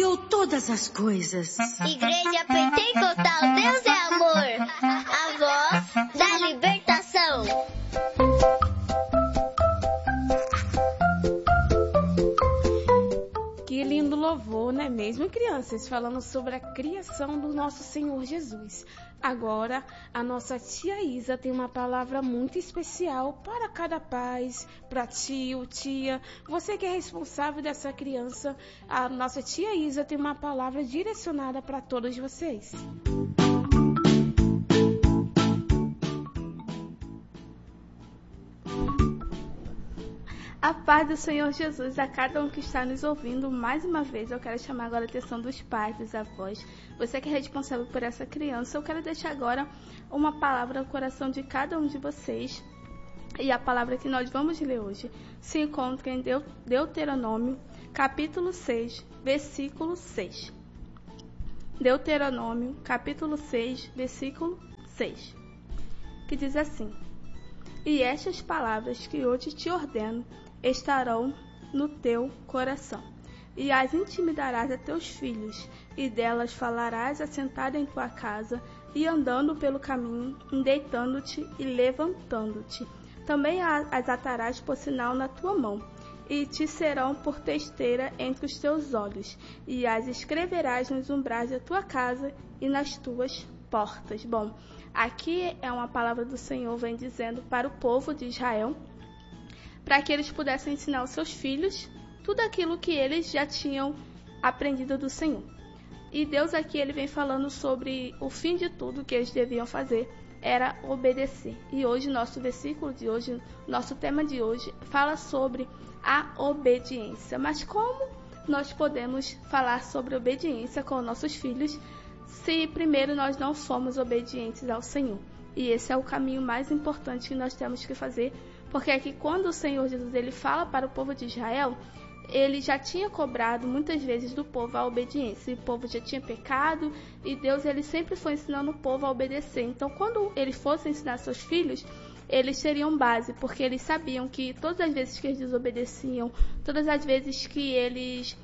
criou todas as coisas. Igreja Pentecostal, Deus é amor. A voz da libertação. Que lindo louvor, não é mesmo, crianças? Falando sobre a criação do nosso Senhor Jesus. Agora, a nossa tia Isa tem uma palavra muito especial para cada pai, para tio, tia. Você que é responsável dessa criança, a nossa tia Isa tem uma palavra direcionada para todos vocês. A paz do Senhor Jesus a cada um que está nos ouvindo. Mais uma vez, eu quero chamar agora a atenção dos pais, dos avós. Você que é responsável por essa criança, eu quero deixar agora uma palavra no coração de cada um de vocês. E a palavra que nós vamos ler hoje se encontra em Deuteronômio, capítulo 6, versículo 6. Deuteronômio, capítulo 6, versículo 6, que diz assim: E estas palavras que hoje te ordeno estarão no teu coração, e as intimidarás a teus filhos, e delas falarás assentado em tua casa, e andando pelo caminho, deitando-te e levantando-te. Também as atarás por sinal na tua mão, e te serão por testeira entre os teus olhos, e as escreverás nos umbrais da tua casa e nas tuas portas. Bom, aqui é uma palavra do Senhor, vem dizendo para o povo de Israel, para que eles pudessem ensinar aos seus filhos tudo aquilo que eles já tinham aprendido do Senhor. E Deus aqui ele vem falando sobre o fim de tudo que eles deviam fazer, era obedecer. E hoje, nosso versículo de hoje, nosso tema de hoje, fala sobre a obediência. Mas como nós podemos falar sobre obediência com nossos filhos se primeiro nós não somos obedientes ao Senhor? E esse é o caminho mais importante que nós temos que fazer, porque aqui quando o Senhor Jesus ele fala para o povo de Israel, ele já tinha cobrado muitas vezes do povo a obediência, e o povo já tinha pecado, e Deus ele sempre foi ensinando o povo a obedecer. Então quando ele fosse ensinar seus filhos, eles teriam base, porque eles sabiam que todas as vezes que eles desobedeciam, todas as vezes que eles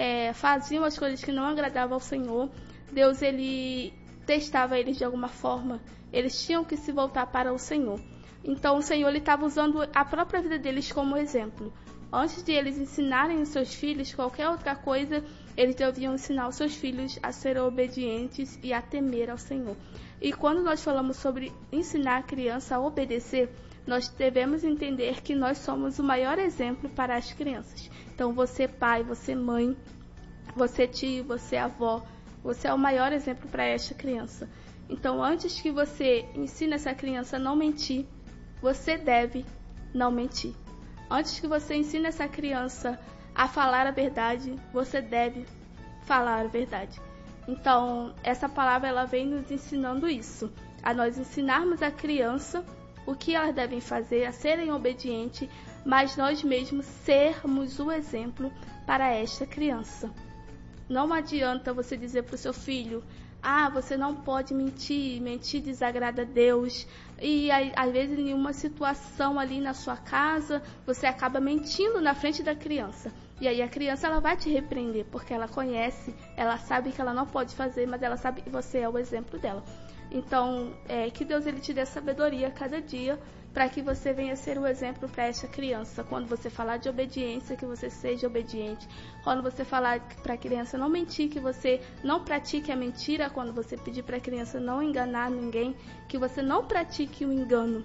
faziam as coisas que não agradavam ao Senhor, Deus ele testava eles de alguma forma, eles tinham que se voltar para o Senhor. Então o Senhor estava usando a própria vida deles como exemplo. Antes de eles ensinarem os seus filhos qualquer outra coisa, eles deviam ensinar os seus filhos a serem obedientes e a temer ao Senhor. E quando nós falamos sobre ensinar a criança a obedecer, nós devemos entender que nós somos o maior exemplo para as crianças. Então você pai, você mãe, você tio, você avó, você é o maior exemplo para esta criança. Então antes que você ensine essa criança a não mentir, você deve não mentir. Antes que você ensine essa criança a falar a verdade, você deve falar a verdade. Então, essa palavra ela vem nos ensinando isso, a nós ensinarmos a criança o que elas devem fazer, a serem obedientes, mas nós mesmos sermos o exemplo para esta criança. Não adianta você dizer para o seu filho: você não pode mentir, mentir desagrada a Deus. E às vezes em uma situação ali na sua casa, você acaba mentindo na frente da criança. E aí a criança ela vai te repreender, porque ela conhece, ela sabe que ela não pode fazer, mas ela sabe que você é o exemplo dela. Então, que Deus ele te dê sabedoria a cada dia, para que você venha ser o exemplo para esta criança. Quando você falar de obediência, que você seja obediente. Quando você falar para a criança não mentir, que você não pratique a mentira. Quando você pedir para a criança não enganar ninguém, que você não pratique o engano.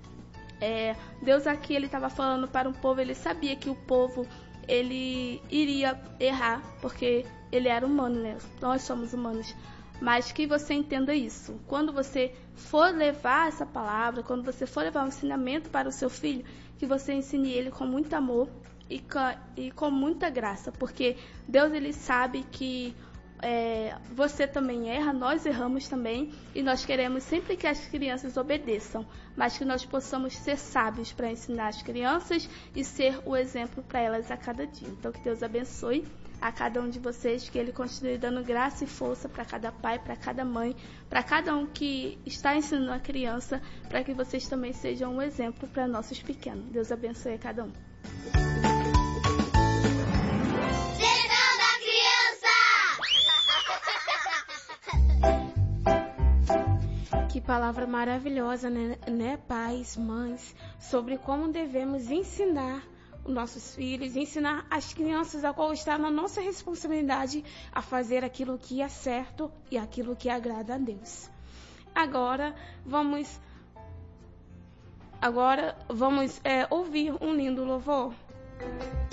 Deus aqui ele estava falando para um povo, ele sabia que o povo ele iria errar, porque ele era humano, né? Nós somos humanos. Mas que você entenda isso. Quando você for levar essa palavra, quando você for levar um ensinamento para o seu filho, que você ensine ele com muito amor e com muita graça. Porque Deus ele sabe que você também erra, nós erramos também, e nós queremos sempre que as crianças obedeçam, mas que nós possamos ser sábios para ensinar as crianças e ser o exemplo para elas a cada dia. Então que Deus abençoe a cada um de vocês, que Ele continue dando graça e força para cada pai, para cada mãe, para cada um que está ensinando a criança, para que vocês também sejam um exemplo para nossos pequenos. Deus abençoe a cada um. Sertão da Criança! palavra maravilhosa, né, pais, mães, sobre como devemos ensinar os nossos filhos, ensinar as crianças a qual está na nossa responsabilidade a fazer aquilo que é certo e aquilo que agrada a Deus. Agora vamos ouvir um lindo louvor.